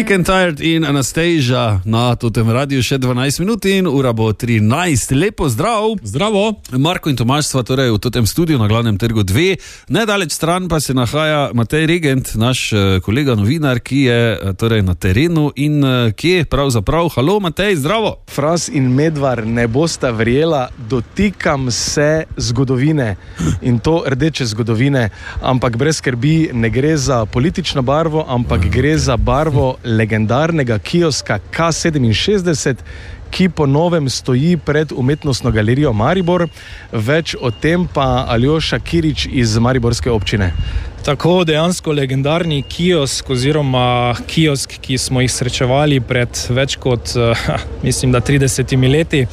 Sick and Tired in Anastasia na totem radiju še 12 minut in ura bo 13. Lepo zdrav. Zdravo. Marko in Tomaž sva torej v totem studiu na Glavnem trgu 2. Nedaleč stran pa se nahaja Matej Regent, naš kolega novinar, ki je torej na terenu in kje pravzaprav. Halo Matej, zdravo. Fras in Medvar, ne bosta verjela, dotikam se zgodovine in to rdeče zgodovine, ampak brez skrbi, ne gre za politično barvo, ampak gre za barvo legendarnega kioska K67, ki po novem stoji pred umetnostno galerijo Maribor. Več o tem pa Aljoša Kirič iz mariborske občine. Tako, dejansko legendarni kiosk oziroma kiosk, ki smo jih srečevali pred več kot, mislim, da 30 leti,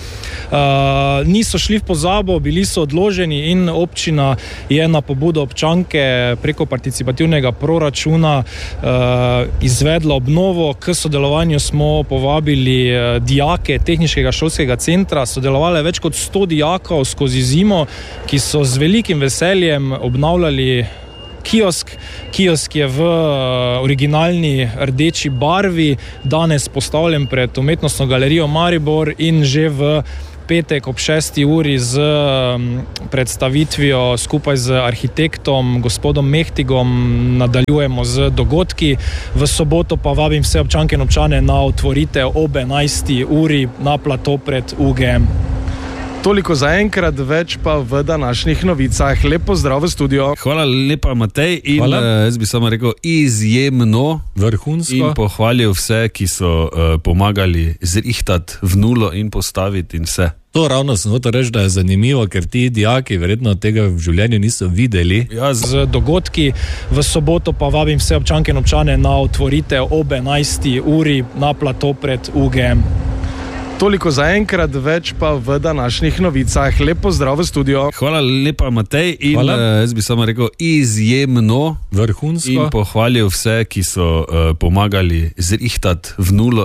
niso šli v pozabo, bili so odloženi in občina je na pobudo občanke preko participativnega proračuna izvedla obnovo. K sodelovanju smo povabili dijake Tehniškega šolskega centra, sodelovalo je več kot 100 dijakov skozi zimo, ki so z velikim veseljem obnavljali kiosk. Kiosk je v originalni rdeči barvi, danes postavljen pred umetnostno galerijo Maribor in že v petek ob 6. uri z predstavitvijo skupaj z arhitektom gospodom Mehtigom nadaljujemo z dogodki. V soboto pa vabim vse občanke in občane na otvoritev ob 11. uri na plato pred UGM. Toliko za enkrat, več pa v današnjih novicah. Lepo zdrav v studio. Hvala lepa Matej in jaz bi samo rekel izjemno vrhunsko in pohvalil vse, ki so pomagali zrihtati v nulo in postaviti in vse. To ravno sem hotel reči, da je zanimivo, ker ti dijaki verjetno tega v življenju niso videli. Ja, z dogodki. V soboto pa vabim vse občanke in občane na otvoritev ob 11. uri na plato pred UGM. Toliko za enkrat, več pa v današnjih novicah. Lepo zdrav v studio. Hvala lepa Matej in jaz bi samo rekel izjemno vrhunsko in pohvalil vse, ki so pomagali zrihtati v nulo